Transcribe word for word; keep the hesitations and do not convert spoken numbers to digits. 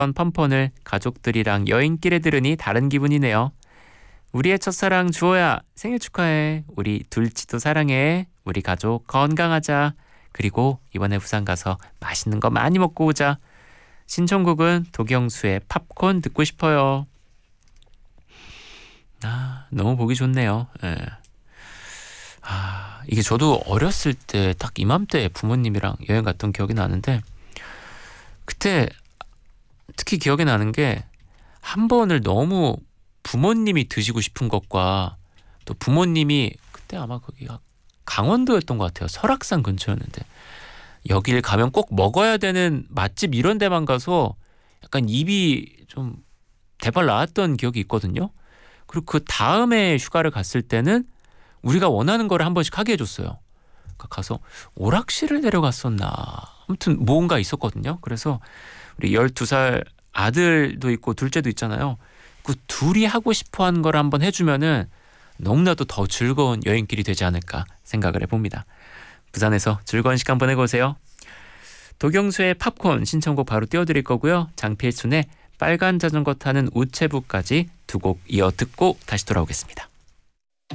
펀펀을 가족들이랑 여행길에 들으니 다른 기분이네요. 우리의 첫사랑 주호야, 생일 축하해. 우리 둘치도 사랑해. 우리 가족 건강하자. 그리고 이번에 부산 가서 맛있는 거 많이 먹고 오자. 신청곡은 도경수의 팝콘 듣고 싶어요. 아, 너무 보기 좋네요. 예. 아, 이게 저도 어렸을 때 딱 이맘때 부모님이랑 여행 갔던 기억이 나는데, 그때 특히 기억에 나는 게 한 번을 너무 부모님이 드시고 싶은 것과 또 부모님이 그때 아마 거기가 강원도였던 것 같아요. 설악산 근처였는데 여길 가면 꼭 먹어야 되는 맛집 이런 데만 가서 약간 입이 좀 대발 나왔던 기억이 있거든요. 그리고 그 다음에 휴가를 갔을 때는 우리가 원하는 거를 한 번씩 하게 해줬어요. 그러니까 가서 오락실을 데려갔었나, 아무튼 뭔가 있었거든요. 그래서 우리 열두 살 아들도 있고 둘째도 있잖아요. 그 둘이 하고 싶어 하는 걸 한번 해주면은 너무나도 더 즐거운 여행길이 되지 않을까 생각을 해봅니다. 부산에서 즐거운 시간 보내고 오세요. 도경수의 팝콘 신청곡 바로 띄워드릴 거고요. 장필순의 빨간 자전거 타는 우체부까지 두 곡 이어 듣고 다시 돌아오겠습니다.